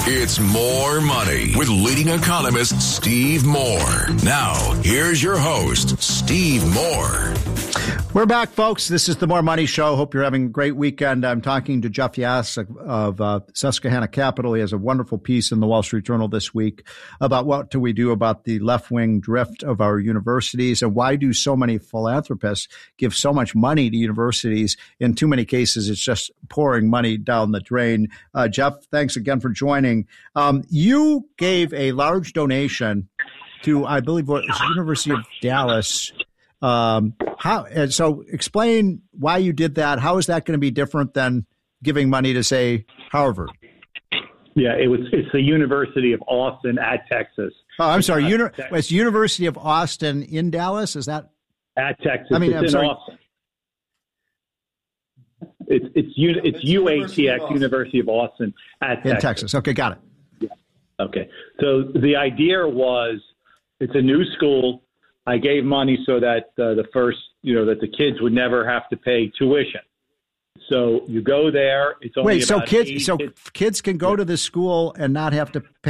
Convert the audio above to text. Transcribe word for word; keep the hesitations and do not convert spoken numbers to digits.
It's More Money with leading economist Steve Moore. Now, here's your host, Steve Moore. We're back, folks. This is the More Money Show. Hope you're having a great weekend. I'm talking to Jeff Yass of, of uh, Susquehanna Capital. He has a wonderful piece in the Wall Street Journal this week about what do we do about the left-wing drift of our universities, and why do so many philanthropists give so much money to universities? In too many cases, it's just pouring money down the drain. Uh, Jeff, thanks again for joining. Um, you gave a large donation to, I believe, what was the University of Dallas. Um, how, and so explain why you did that. How is that going to be different than giving money to, say, Harvard? Yeah, it was. It's the University of Austin at Texas. Oh, I'm sorry. Uni- it's University of Austin in Dallas. Is that at Texas? I mean, it's I'm in sorry. Austin. It's it's U, it's U A T X, University of Austin at Texas. In Texas. Okay, got it. Yeah. Okay. So the idea was, it's a new school. I gave money so that uh, the first, you know, that the kids would never have to pay tuition. So you go there. It's only Wait, so about kids, so kids. kids can go to this school and not have to pay